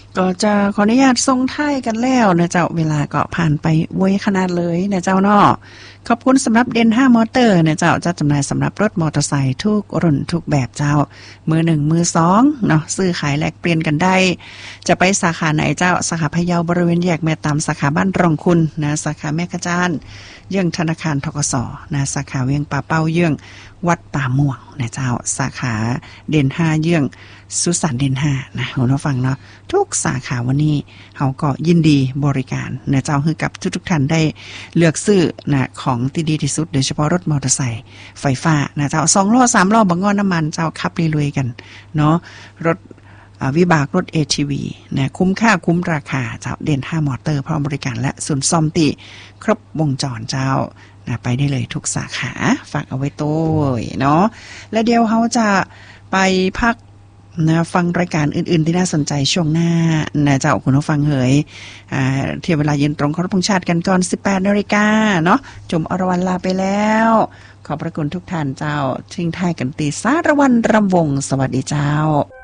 ก็จะขออนุญาตส่งท้ายกันแล้วนะเจ้าเวลาก็ผ่านไปไวขนาดเลยนะเจ้าเนาะขอบคุณสำหรับเดน5มอเตอร์นะเจ้าจัดจำหน่ายสำหรับรถมอเตอร์ไซค์ทุกรุ่นทุกแบบเจ้ามือ1มือ2เนาะซื้อขายแลกเปลี่ยนกันได้จะไปสาขาไหนเจ้าสาขาพะเยาบริเวณแยกแม่ตามสาขาบ้านรองคุณนะสาขาแม่กระจานเยื่องธนาคารธกสนะสาขาเวียงป่าเป้าเยื่องวัดป่าม่วงนะเจ้าสาขาเดน5เยื่องสุสานเดน5นะคุณผู้ฟังเนาะทุกสาขาวันนี้เฮาก็ยินดีบริการนะเจ้าให้กับทุกท่านได้เลือกซื้อนะของที่ดีที่สุดโดยเฉพาะรถมอเตอร์ไซค์ไฟฟ้านะเจ้า2ล้อ3ล้อบ่งอน้ำมันเจ้าขับรวยๆกันเนาะรถวิบากรถ ATV นะคุ้มค่าคุ้มราคาเจ้าเด่น5มอเตอร์พร้อมบริการและศูนย์ซ่อมติครบวงจรเจ้านะไปได้เลยทุกสาขาฝากเอาไว้ตัวเนาะและเดี๋ยวเขาจะไปพักนะฟังรายการอื่นๆที่น่าสนใจช่วงหน้านะเจ้าคุณผู้ฟังเหยเที่ยวเวลาเย็นตรงเคารพธงชาติกันก่อน 18 นาฬิกาเนาะจมอรวรรณลาไปแล้วขอบพระคุณทุกท่านเจ้าทิ้งท้ายกันตีสารวันรำวงสวัสดีเจ้า